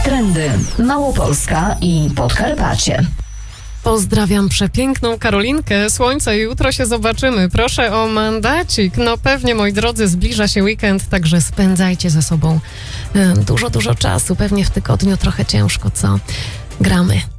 Trendy, Małopolska i Podkarpacie. Pozdrawiam przepiękną Karolinkę. Słońce, jutro się zobaczymy. Proszę o mandacik. No pewnie, moi drodzy, zbliża się weekend, także spędzajcie ze sobą dużo czasu. Pewnie w tygodniu trochę ciężko, co? Gramy.